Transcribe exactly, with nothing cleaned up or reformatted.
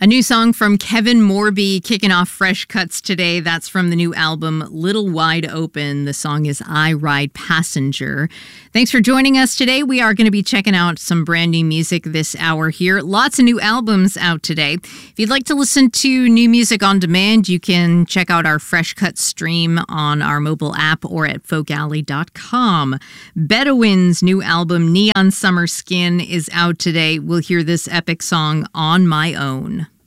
new song from Kevin Morby kicking off Fresh Cuts today. That's from the new album Little Wide Open. The song is I Ride Passenger. Thanks for joining us today. We are going to be checking out some brand new music this hour here. Lots of new albums out today. If you'd like to listen to new music on demand, you can check out our Fresh Cuts stream on our mobile app or at folk alley dot com. Bedouin's new album Neon Summer Skin is out today. We'll hear this epic song On My Own.